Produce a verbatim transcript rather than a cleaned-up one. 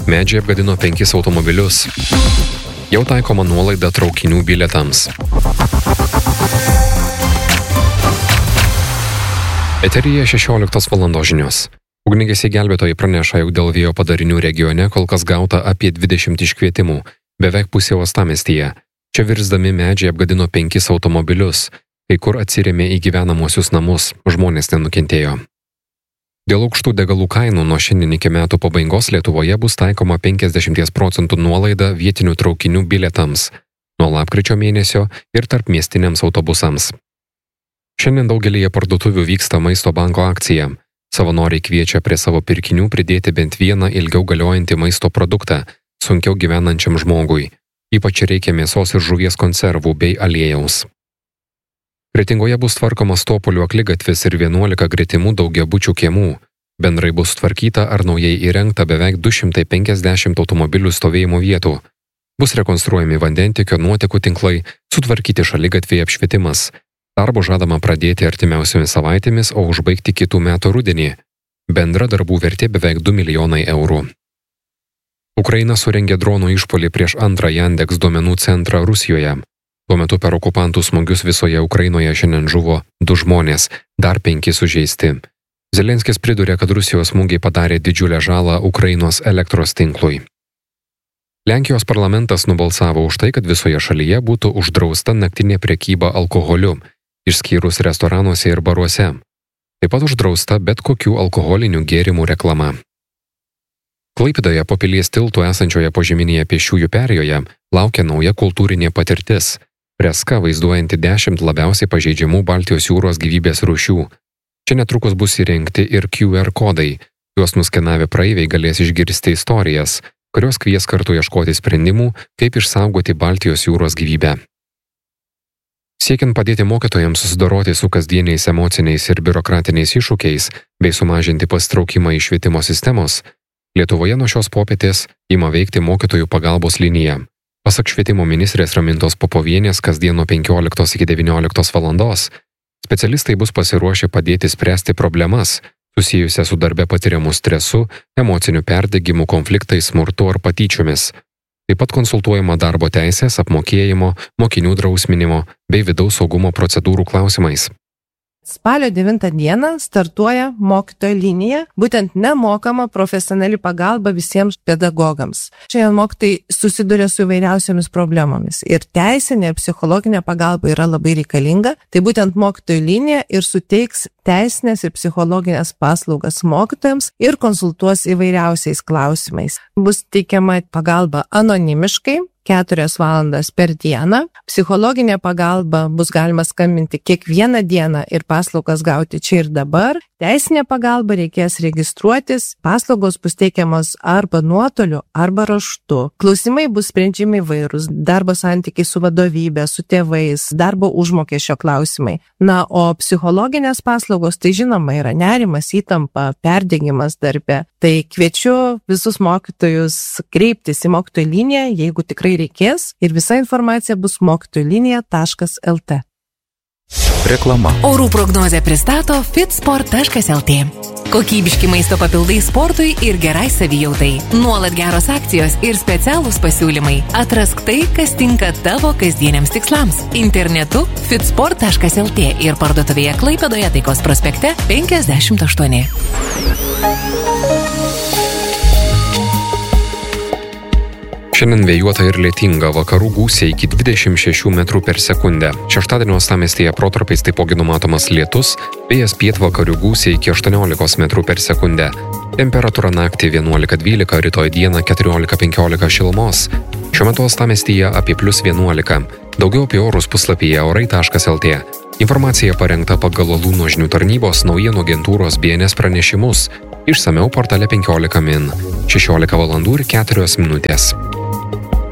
Medžiai apgadino penkis automobilius. Jau taikoma nuolaida traukinių bilietams. Eteryje šešioliktos valandos žinios. Ugniagesiai gelbėtojai praneša, jog dėl vėjo padarinių regione kol kas gauta apie dvidešimt iškvietimų, beveik pusė uostamiestyje. Čia virsdami medžiai apgadino penkis automobilius, kai kur atsirėmė į gyvenamosius namus, žmonės nenukentėjo. Dėl aukštų degalų kainų nuo šiandien iki metų pabaigos Lietuvoje bus taikoma penkiasdešimt procentų nuolaida vietinių traukinių bilietams nuo lapkričio mėnesio ir tarpmiestiniams autobusams. Šiandien daugelyje parduotuvių vyksta Maisto banko akcija. Savanoriai kviečia prie savo pirkinių pridėti bent vieną ilgiau galiojantį maisto produktą sunkiau gyvenančiam žmogui. Ypač reikia mėsos ir žuvies konservų bei aliejaus. Kretingoje bus tvarkomas Topolių akligatvis ir vienuolika gretimų daugiabučių kiemų. Bendrai bus tvarkyta ar naujai įrengta beveik du šimtai penkiasdešimt automobilių stovėjimo vietų. Bus rekonstruojami vandentiekio nuotekų tinklai, sutvarkyti šaligatviai apšvietimas. Darbo žadama pradėti artimiausiomis savaitėmis, o užbaigti kitų metų rudenį. Bendra darbų vertė beveik du milijonai eurų. Ukraina surengė dronų išpuolį prieš antrą Yandex duomenų centrą Rusijoje. Tuo metu per okupantų smūgius visoje Ukrainoje šiandien žuvo du žmonės, dar penki sužeisti. Zelenskis pridūrė, kad Rusijos smūgiai padarė didžiulę žalą Ukrainos elektros tinklui. Lenkijos parlamentas nubalsavo už tai, kad visoje šalyje būtų uždrausta naktinė prekyba alkoholiu, išskyrus restoranuose ir baruose. Taip pat uždrausta bet kokių alkoholinių gėrimų reklama. Klaipėdoje po Pilies tiltų esančioje požeminėje pėsčiųjų perėjoje laukia nauja kultūrinė patirtis. Freska vaizduojanti dešimt labiausiai pažeidžiamų Baltijos jūros gyvybės rūšių. Čia netrukus bus įrengti ir Q R kodai. Juos nuskenavę praeiviai galės išgirsti istorijas, kurios kvies kartu ieškoti sprendimų, kaip išsaugoti Baltijos jūros gyvybę. Siekiant padėti mokytojams susidoroti su kasdieniais emociniais ir biurokratiniais iššūkiais bei sumažinti pasitraukimą iš švietimo sistemos, Lietuvoje nuo šios popietės ima veikti mokytojų pagalbos linija. Pasak švietimo ministrės Ramintos Popovienės, kasdien nuo penkioliktos iki devynioliktos valandos specialistai bus pasiruošę padėti spręsti problemas, susijusias su darbe patiriamu stresu, emociniu perdegimu, konfliktais, smurtu ar patyčiomis. Taip pat konsultuojama darbo teisės, apmokėjimo, mokinių drausminimo bei vidaus saugumo procedūrų klausimais. Spalio devintą dieną startuoja mokytojo linija, būtent nemokama profesionali pagalba visiems pedagogams. Šiandien mokytojai susiduria su įvairiausiomis problemomis ir teisinė ir psichologinė pagalba yra labai reikalinga. Tai būtent mokytojo linija ir suteiks teisinės ir psichologinės paslaugas mokytojams ir konsultuos įvairiausiais klausimais. Bus teikiama pagalba anonimiškai, keturias valandas per dieną. Psichologinė pagalba bus galima skambinti kiekvieną dieną ir paslaugas gauti čia ir dabar. Teisinė pagalba reikės registruotis, paslaugos bus teikiamos arba nuotoliu, arba raštu. Klausimai bus sprendžiami įvairūs, darbo santykiai su vadovybė, su tėvais, darbo užmokesčio klausimai. Na, o psichologinės paslaugos, tai žinoma, yra nerimas, įtampa, perdegimas darbe. Tai kviečiu visus mokytojus kreiptis į mokytojų liniją, jeigu tikrai reikės, ir visa informacija bus mokytojų linija taškas el te. Reklama. Orų prognozę pristato fitsport taškas el te. Kokybiški maisto papildai sportui ir gerai savijautai. Nuolat geros akcijos ir specialūs pasiūlymai. Atrask tai, kas tinka tavo kasdieniams tikslams. Internetu fitsport taškas el te ir parduotuvėje Klaipėdoje Taikos prospekte penkiasdešimt aštuoni. Šiandien vėjuota ir lietinga, vakarų gūsiai iki dvidešimt šešių metrų per sekundę. Šeštadienio uostamiestyje protarpiais taipogi numatomas lietus, vėjas pietvakarių gūsiai iki aštuoniolikos metrų per sekundę. Temperatūra naktį vienuolika dvylika, rytoj dieną keturiolika penkiolika šilumos. Šiuo metu uostamiestyje apie plius vienuolika. Daugiau apie orus puslapyje orai taškas el te. Informacija parengta pagal Alūno žinių tarnybos naujienų agentūros B N S pranešimus. Išsamiau portale penkiolika min. šešiolika valandų ir keturios minutės.